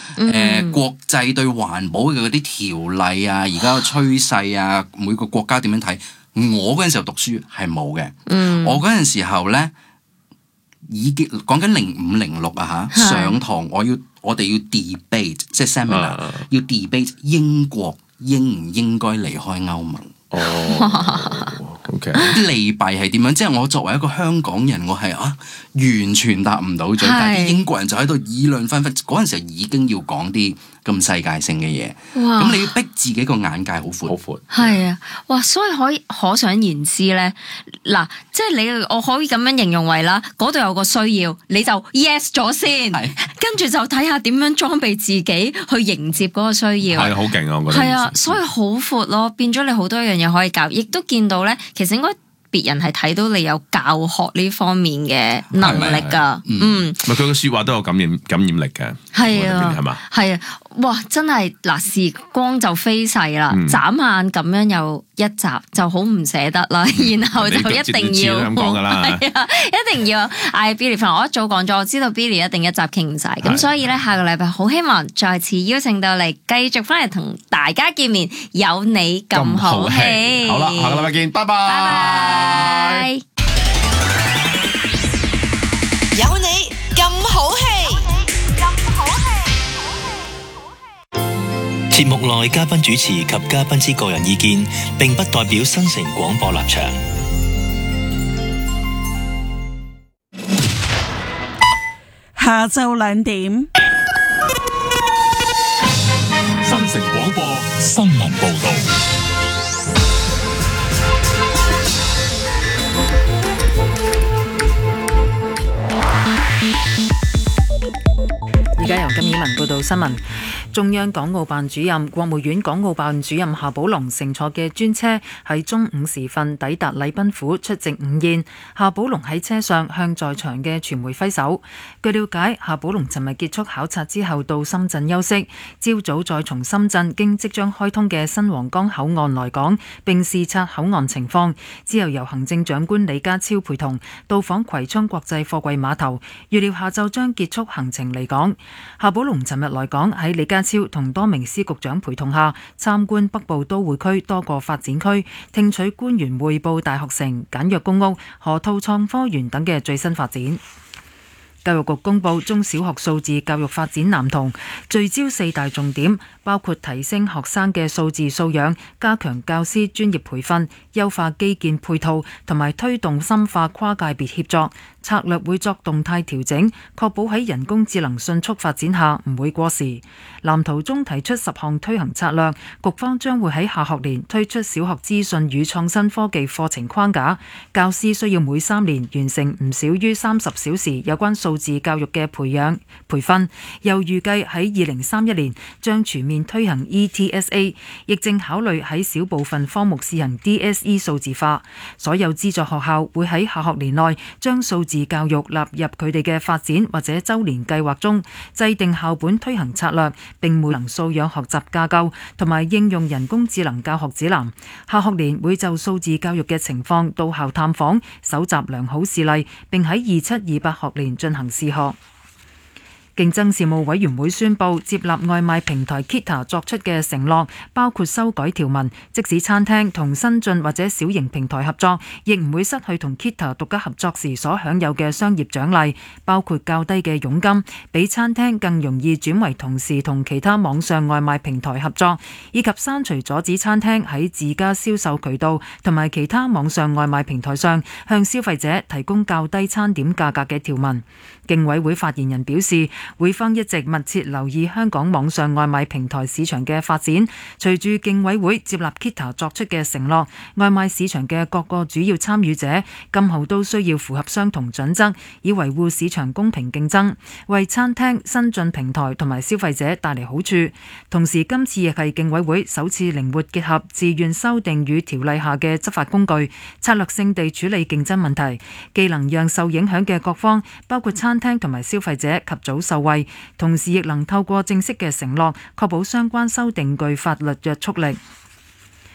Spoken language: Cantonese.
國際對環保嘅嗰啲條例啊，而家嘅趨勢啊，每個國家點樣睇？我嗰陣時候讀書係冇嘅。我嗰陣時候咧已經講緊0506啊嚇，上堂我哋要 debate， 即係 seminar，要 debate 英國應唔應該離開歐盟。 OK， 利弊係點樣？即係我作為一個香港人，我係完全答唔到嘴，但係啲英國人就喺度議論紛紛。嗰陣時候已經要講啲咁世界性嘅嘢，咁你要逼自己個眼界好闊，好闊。 係啊，哇！所以可想而知咧，嗱，即係我可以咁樣形容為啦，嗰度有個需要，你就 yes 咗先，跟住就睇下點樣裝備自己去迎接嗰個需要。 係好勁啊！我覺得係啊，所以好闊咯，變咗你好多樣嘢可以教，亦都見到咧，其實應該別人係睇到你有教學呢方面嘅能力㗎。 佢嘅説話都有感染力嘅。 係啊， 係嘛？ 係啊，哇！真係嗱，時光就飛逝啦，眨眼咁樣又一集就好唔捨得啦，然後就一定要咁講㗎啦， 係啊，一定要嗌 Billy 翻。我一早講咗，我知道 Billy 一定一集傾唔晒，咁所以咧下個禮拜好希望再次邀請到你繼續翻嚟同大家見面，有你咁好戲。 好啦，下個禮拜見，拜拜。 拜拜。 有你咁好戲。 節目內嘉賓主持及嘉賓之個人意見，並不代表新城廣播立場。 下晝2點， 新城廣播新聞報道。 而家由金綺雯報道新聞。中央港澳辦主任、國務院港澳辦主任夏寶龍乘坐嘅專車喺中午時分抵達禮賓府出席午宴。夏寶龍喺車上向在場嘅傳媒揮手。據了解，夏寶龍尋日結束考察之後到深圳休息，朝早再從深圳經即將開通嘅新皇崗口岸來港，並視察口岸情況。之後由行政長官李家超陪同到訪葵涌國際貨櫃碼頭，預料下晝將結束行程離港。夏寶龍尋日來港，喺李家超同多名司局長陪同下參觀北部都會區多個發展區，聽取官員匯報大學城、簡約公屋、河套創科園等嘅最新發展。教育局公布中小學數字教育發展藍圖，聚焦4大重點，包括提升學生嘅數字素養，加強教師專業培訓，優化基建配套，同埋推動深化跨界別協作。策略會作動態調整，確保喺人工智能迅速發展下唔會過時。藍圖中提出10項推行策略，局方將會喺下學年推出小學資訊與創新科技課程框架，教師需要每3年完成唔少於30小時有關數字教育嘅培訓。又預計喺2031年將全面推行 ETSA， 亦正考慮喺小部分科目試行 DSE 數字化。所有資助學校會喺下學年內將數字教育納入佢哋嘅發展或者週年計劃中，制定校本推行策略，並每能素養學習架構同埋應用人工智能教學指南。下學年會就數字教育嘅情況到校探訪，搜集良好事例，並喺27-28學年進行試學。競爭事務委員會宣布接納外賣平台 Kita 作出嘅承諾，包括修改條文，即使餐廳同新進或者小型平台合作，亦唔會失去同 Kita 獨家合作時所享有嘅商業獎勵，包括較低嘅佣金，比餐廳更容易轉為同時同其他網上外賣平台合作，以及刪除阻止餐廳喺自家銷售渠道同埋其他網上外賣平台上向消費者提供較低餐點價格嘅條文。競委會發言人表示，會方一直密切留意香港網上外賣平台市場嘅發展。隨住競委會接納 Kita 作出嘅承諾，外賣市場嘅各個主要參與者今後都需要符合相同準則，以維護市場公平競爭，為餐廳、新進平台同埋消費者帶嚟好處。同時，今次亦係競委會首次靈活結合自願修訂與條例下嘅執法工具，策略性地處理競爭問題，既能讓受影響嘅各方，包括餐廳同埋消費者及早受惠，同時亦能透過正式嘅承諾，確保相關修訂具法律約束力。